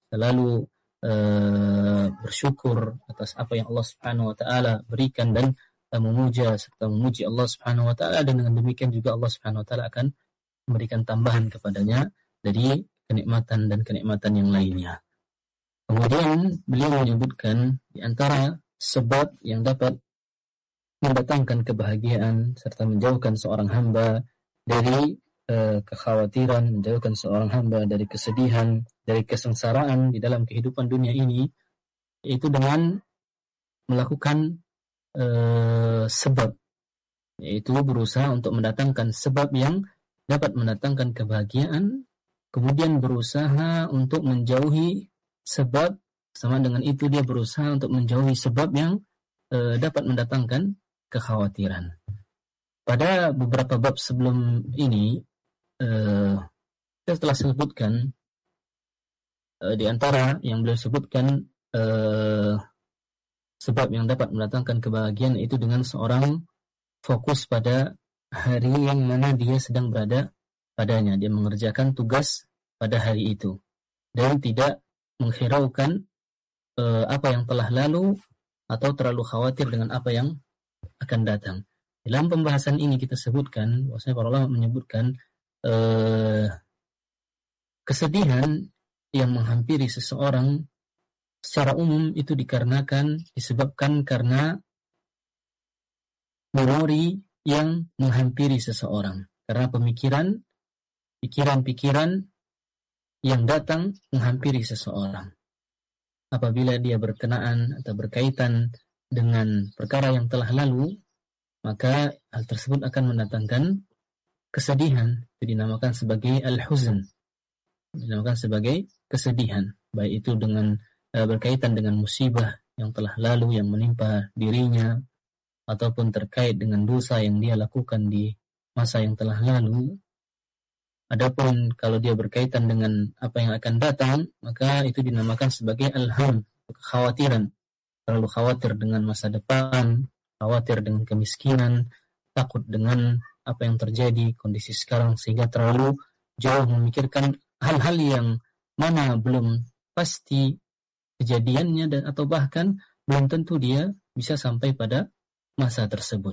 selalu bersyukur atas apa yang Allah Subhanahu wa taala berikan dan memuja serta memuji Allah Subhanahu wa taala, dan dengan demikian juga Allah Subhanahu wa taala akan memberikan tambahan kepadanya dari kenikmatan dan kenikmatan yang lainnya. Kemudian beliau menyebutkan di antara sebab yang dapat mendatangkan kebahagiaan serta menjauhkan seorang hamba dari kekhawatiran, menjauhkan seorang hamba dari kesedihan, dari kesengsaraan di dalam kehidupan dunia ini, yaitu dengan melakukan sebab, yaitu berusaha untuk mendatangkan sebab yang dapat mendatangkan kebahagiaan, kemudian berusaha untuk menjauhi sebab, sama dengan itu dia berusaha untuk menjauhi sebab yang dapat mendatangkan kekhawatiran. Pada beberapa bab sebelum ini kita telah sebutkan di antara yang beliau sebutkan sebab yang dapat mendatangkan kebahagiaan itu dengan seorang fokus pada hari yang mana dia sedang berada padanya, dia mengerjakan tugas pada hari itu dan tidak menghiraukan apa yang telah lalu atau terlalu khawatir dengan apa yang akan datang. Dalam pembahasan ini kita sebutkan, bahwasanya para ulama menyebutkan kesedihan yang menghampiri seseorang secara umum itu disebabkan karena memori yang menghampiri seseorang, karena pikiran-pikiran yang datang menghampiri seseorang. Apabila dia berkenaan atau berkaitan dengan perkara yang telah lalu, maka hal tersebut akan mendatangkan kesedihan. Itu dinamakan sebagai al-huzn, dinamakan sebagai kesedihan, baik itu dengan berkaitan dengan musibah yang telah lalu yang menimpa dirinya, ataupun terkait dengan dosa yang dia lakukan di masa yang telah lalu. Adapun kalau dia berkaitan dengan apa yang akan datang, maka itu dinamakan sebagai al-ham, kekhawatiran. Terlalu khawatir dengan masa depan, khawatir dengan kemiskinan, takut dengan apa yang terjadi, kondisi sekarang, sehingga terlalu jauh memikirkan hal-hal yang mana belum pasti kejadiannya, dan atau bahkan belum tentu dia bisa sampai pada masa tersebut.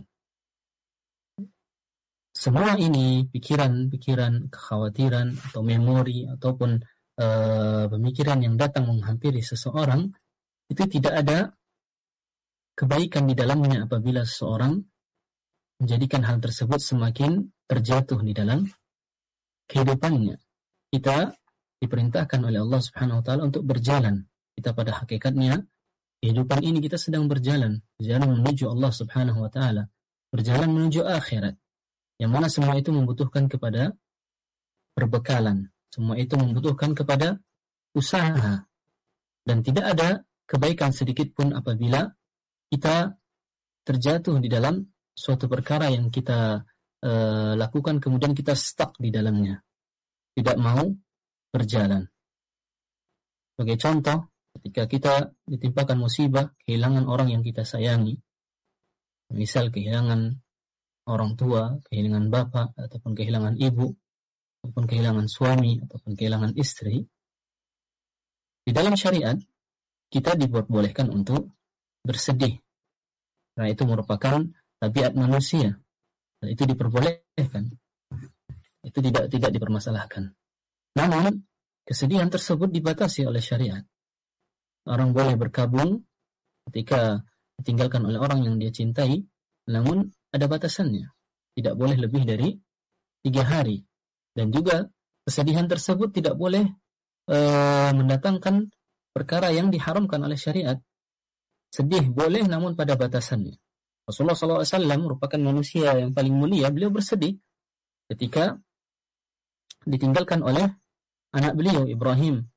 Semua ini pikiran-pikiran, kekhawatiran atau memori ataupun pemikiran yang datang menghampiri seseorang, itu tidak ada kebaikan di dalamnya apabila seseorang menjadikan hal tersebut semakin terjatuh di dalam kehidupannya. Kita diperintahkan oleh Allah Subhanahu wa taala untuk berjalan. Kita pada hakikatnya kehidupan ini kita sedang berjalan menuju Allah Subhanahu wa taala, berjalan menuju akhirat, yang mana semua itu membutuhkan kepada perbekalan, semua itu membutuhkan kepada usaha, dan tidak ada kebaikan sedikit pun apabila kita terjatuh di dalam suatu perkara yang kita lakukan kemudian kita stuck di dalamnya, tidak mau berjalan. Sebagai contoh, ketika kita ditimpakan musibah, kehilangan orang yang kita sayangi, misal kehilangan orang tua, kehilangan bapak, ataupun kehilangan ibu, ataupun kehilangan suami, ataupun kehilangan istri, di dalam syariat kita diperbolehkan untuk bersedih. Karena itu merupakan tabiat manusia, dan itu diperbolehkan. Itu tidak dipermasalahkan. Namun kesedihan tersebut dibatasi oleh syariat. Orang boleh berkabung ketika ditinggalkan oleh orang yang dia cintai, namun ada batasannya. Tidak boleh lebih dari 3 hari. Dan juga kesedihan tersebut tidak boleh mendatangkan perkara yang diharamkan oleh syariat. Sedih boleh, namun pada batasannya. Rasulullah SAW merupakan manusia yang paling mulia. Beliau bersedih ketika ditinggalkan oleh anak beliau Ibrahim.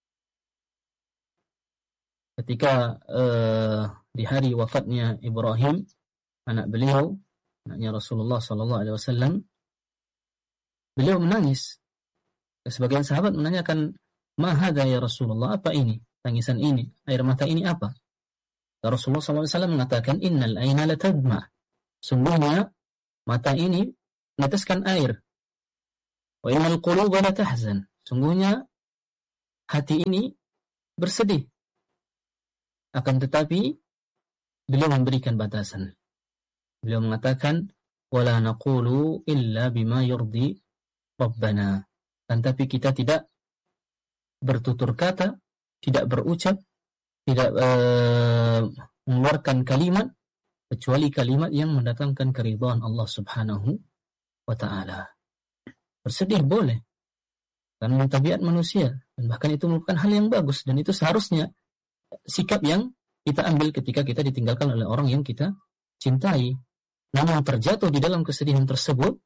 Ketika di hari wafatnya Ibrahim, anak beliau, anaknya Rasulullah SAW, beliau menangis. Sebagian sahabat menanyakan, "Ma hadza ya Rasulullah?" Apa ini? Tangisan ini, air mata ini apa? Rasulullah SAW mengatakan, "Innal aina latadma." Sungguhnya mata ini meneteskan air. Wa innal quluba latahzan. Sungguhnya hati ini bersedih. Akan tetapi beliau memberikan batasan. Beliau mengatakan, wala naqulu illa bima yurdi Rabbana. Dan tapi kita tidak bertutur kata, tidak berucap, tidak mengeluarkan kalimat kecuali kalimat yang mendatangkan keridhaan Allah Subhanahu wa taala. Bersedih boleh, karena tabiat manusia, dan bahkan itu merupakan hal yang bagus, dan itu seharusnya sikap yang kita ambil ketika kita ditinggalkan oleh orang yang kita cintai. Namun terjatuh di dalam kesedihan tersebut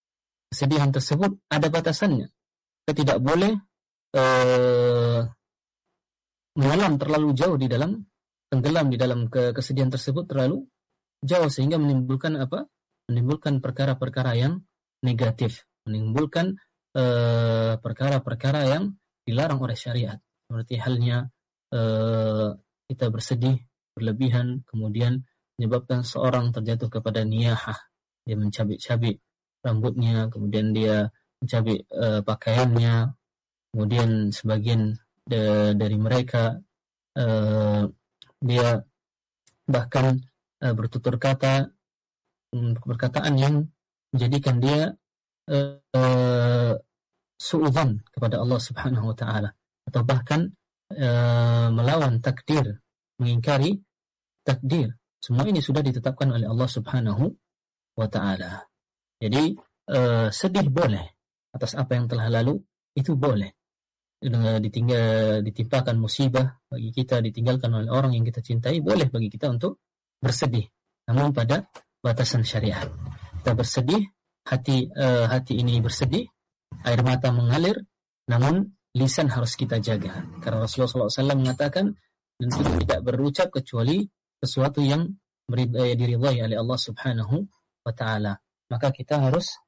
ada batasannya. Kita tidak boleh menyelam terlalu jauh tenggelam di dalam kesedihan tersebut terlalu jauh sehingga menimbulkan perkara-perkara yang negatif, menimbulkan perkara-perkara yang dilarang oleh syariat. Seperti halnya kita bersedih berlebihan, kemudian menyebabkan seorang terjatuh kepada niyahah, dia mencabik-cabik rambutnya, kemudian dia mencabik pakaiannya, kemudian sebagian dari mereka dia bahkan bertutur kata, perkataan yang menjadikan dia suudzon kepada Allah Subhanahu wa taala, atau bahkan melawan takdir, mengingkari takdir. Semua ini sudah ditetapkan oleh Allah Subhanahu wa taala. Jadi sedih boleh atas apa yang telah lalu, itu boleh. Ditimpakan musibah bagi kita, ditinggalkan oleh orang yang kita cintai, boleh bagi kita untuk bersedih, namun pada batasan syariat. Kita bersedih, hati ini bersedih, air mata mengalir, namun lisan harus kita jaga, karena Rasulullah SAW mengatakan, dan kita tidak berucap kecuali sesuatu yang diridhai oleh Allah Subhanahu wa taala. Maka kita harus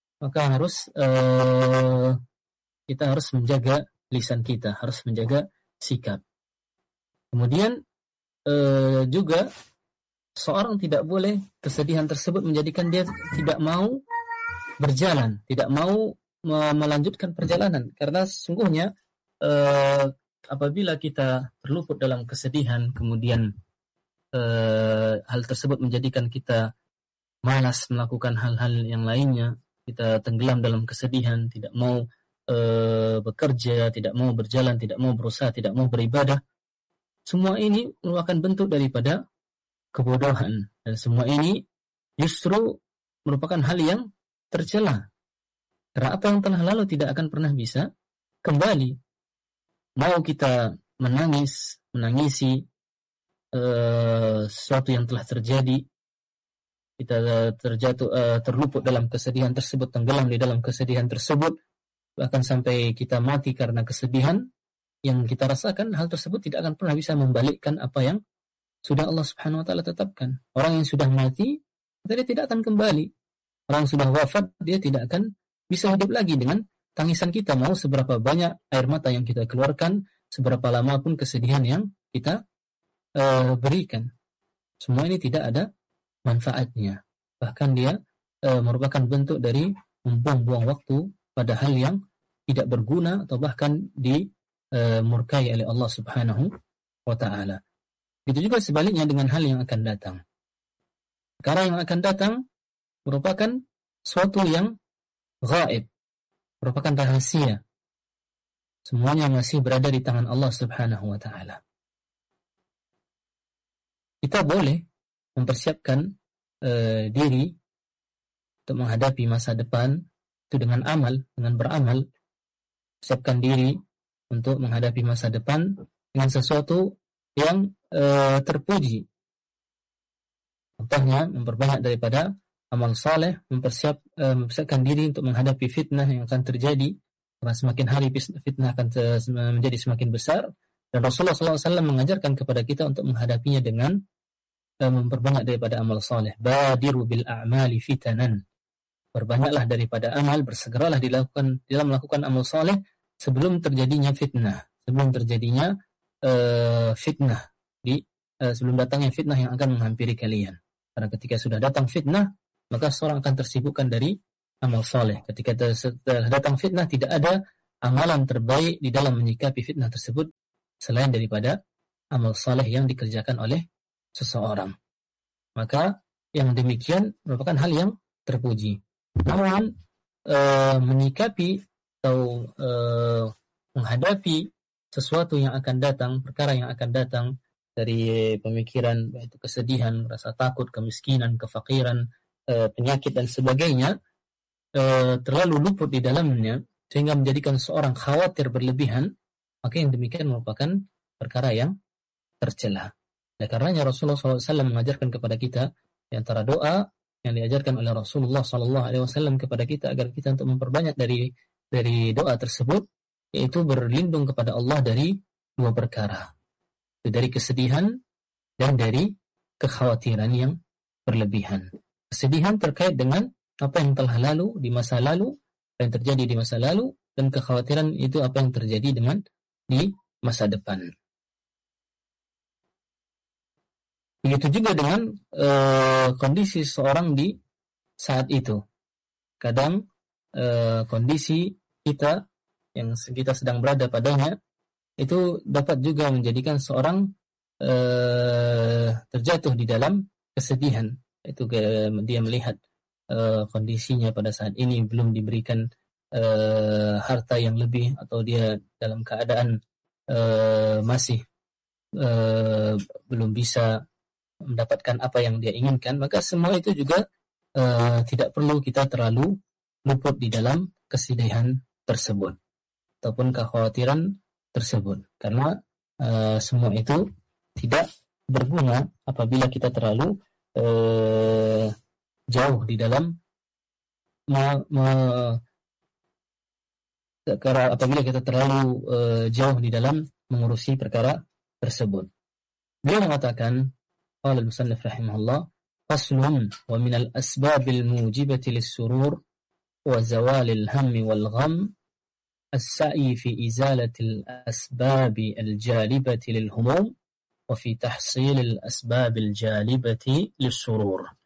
menjaga lisan kita, harus menjaga sikap. Kemudian juga seorang tidak boleh kesedihan tersebut menjadikan dia tidak mau berjalan, tidak mau melanjutkan perjalanan, karena sesungguhnya apabila kita terluput dalam kesedihan, kemudian hal tersebut menjadikan kita malas melakukan hal-hal yang lainnya, kita tenggelam dalam kesedihan, tidak mau bekerja, tidak mau berjalan, tidak mau berusaha, tidak mau beribadah. Semua ini merupakan bentuk daripada kebodohan, dan semua ini justru merupakan hal yang tercela, karena apa yang telah lalu tidak akan pernah bisa kembali. Mau kita menangisi sesuatu yang telah terjadi, kita terluput dalam kesedihan tersebut, tenggelam di dalam kesedihan tersebut, bahkan sampai kita mati karena kesedihan yang kita rasakan, hal tersebut tidak akan pernah bisa membalikkan apa yang sudah Allah Subhanahu wa taala tetapkan. Orang yang sudah mati, dia tidak akan kembali. Orang yang sudah wafat, dia tidak akan bisa hidup lagi dengan tangisan kita. Mau seberapa banyak air mata yang kita keluarkan, seberapa lama pun kesedihan yang kita berikan, semua ini tidak ada manfaatnya. Bahkan dia merupakan bentuk dari membuang-buang waktu pada hal yang tidak berguna, atau bahkan dimurkai oleh Allah Subhanahu wa taala. Itu juga sebaliknya dengan hal yang akan datang. Perkara yang akan datang merupakan suatu yang gaib, merupakan rahasia. Semuanya masih berada di tangan Allah Subhanahu wa taala. Kita boleh mempersiapkan diri untuk menghadapi masa depan itu dengan beramal. Siapkan diri untuk menghadapi masa depan dengan sesuatu yang terpuji. Contohnya, memperbanyak daripada amal saleh, mempersiapkan diri untuk menghadapi fitnah yang akan terjadi, karena semakin hari fitnah akan menjadi semakin besar, dan Rasulullah SAW mengajarkan kepada kita untuk menghadapinya dengan memperbanyak daripada amal saleh. Badiru bil a'mali fitanan. Perbanyaklah daripada amal, bersegeralah dalam melakukan amal saleh sebelum terjadinya fitnah, sebelum datangnya fitnah yang akan menghampiri kalian. Karena ketika sudah datang fitnah, maka seorang akan tersibukkan dari amal saleh. Ketika datang fitnah, tidak ada amalan terbaik di dalam menyikapi fitnah tersebut selain daripada amal saleh yang dikerjakan oleh seseorang. Maka yang demikian merupakan hal yang terpuji. Namun menyikapi atau menghadapi sesuatu yang akan datang, perkara yang akan datang dari pemikiran, yaitu kesedihan, rasa takut, kemiskinan, kefakiran, penyakit dan sebagainya, terlalu luput di dalamnya sehingga menjadikan seorang khawatir berlebihan, maka yang demikian merupakan perkara yang tercela. Oleh karenanya Rasulullah SAW mengajarkan kepada kita di antara doa yang diajarkan oleh Rasulullah SAW kepada kita agar kita untuk memperbanyak dari doa tersebut, yaitu berlindung kepada Allah dari dua perkara, dari kesedihan dan dari kekhawatiran yang berlebihan. Kesedihan terkait dengan apa yang telah lalu di masa lalu, apa yang terjadi di masa lalu, dan kekhawatiran itu apa yang terjadi di masa depan. Begitu juga dengan kondisi seorang di saat itu. Kadang kondisi kita yang kita sedang berada padanya itu dapat juga menjadikan seorang terjatuh di dalam kesedihan. Itu dia melihat kondisinya pada saat ini belum diberikan harta yang lebih, atau dia dalam keadaan masih belum bisa mendapatkan apa yang dia inginkan, maka semua itu juga tidak perlu kita terlalu luput di dalam kesedihan tersebut ataupun kekhawatiran tersebut, karena semua itu tidak berguna apabila kita terlalu jauh di dalam apabila kita terlalu jauh di dalam mengurusi perkara tersebut. Beliau mengatakan, qala al-musannif rahimahullah, faslun wa min al-asbab al-mujibati lis-surur wa zawal al-hammi wal-gham as-sa'i fi izalati al-asbab al-jalibati lil-humum wa fi tahsil al-asbab al-jalibati lis-surur.